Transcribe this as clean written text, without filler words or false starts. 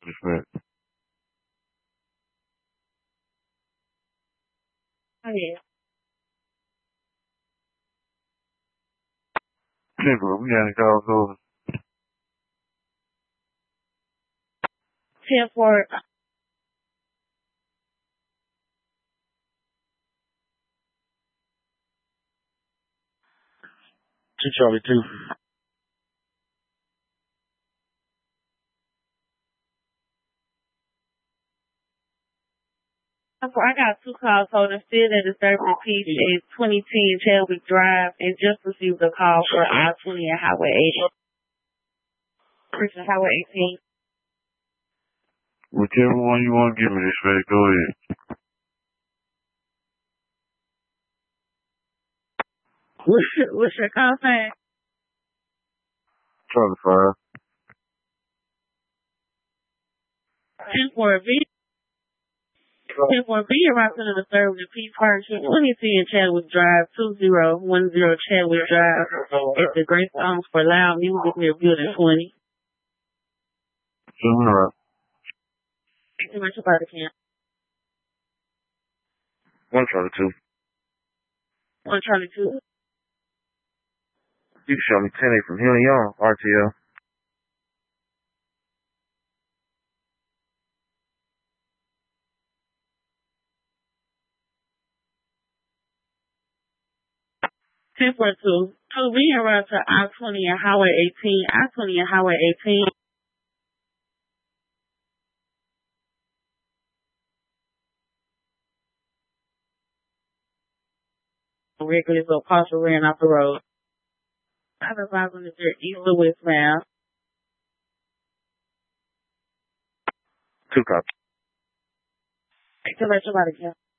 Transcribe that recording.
Respect. Oh, yeah. Nigga, we got to call over. 10-4. Charlie 2. I got 2 calls holding still at the service piece at 2010 Chadwick Drive and just received a call for I-20 and Highway 8. Christian Highway 18. Whichever one you want to give me this way, go ahead. What's your call sign? Charlie 5. 10-4 V. 10-4 V arrived to the service at P Park, 2010 Chadwick Drive, 2010 Chadwick Drive at the Great Songs for Loud Music near Building 20. Alright. Thank you much about the camp. 1 Charlie 2. 1 Charlie 2. You can show me 10-8 from here and Young, RTL. Ten-4 2. 2 V arrived to I-20 and Highway 18. I-20 and Highway 18. Regulars or partial ran off the road. I have advised on the East Louis, ma'am. 2 cops. Thank you much about the camp.